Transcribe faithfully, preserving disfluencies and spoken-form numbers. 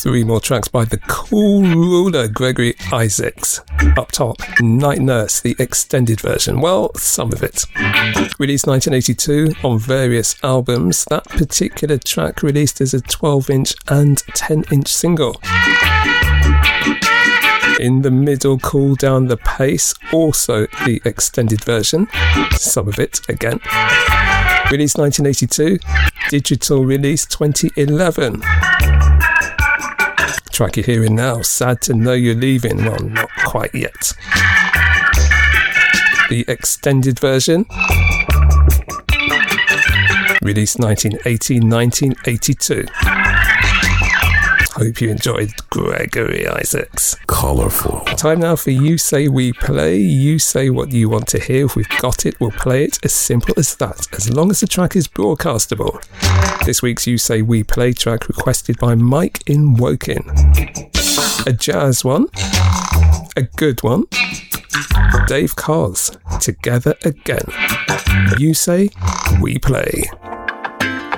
Three more tracks by the cool ruler Gregory Isaacs. Up top, Night Nurse, the extended version. Well, some of it. Released nineteen eighty-two on various albums. That particular track released as a twelve inch and ten inch single. In the middle, Cool Down the Pace, also the extended version. Some of it again. Released nineteen eighty-two, digital release twenty eleven. Track you're hearing now, Sad to Know You're Leaving. Well, not quite yet. The extended version. Released nineteen eighty, nineteen eighty-two. Hope you enjoyed Gregory Isaacs. Colourful. Time now for You Say We Play. You say what you want to hear. If we've got it, we'll play it. As simple as that, as long as the track is broadcastable. This week's You Say We Play track requested by Mike in Woking. A jazz one. A good one. Dave Cos, Together Again. You Say We Play.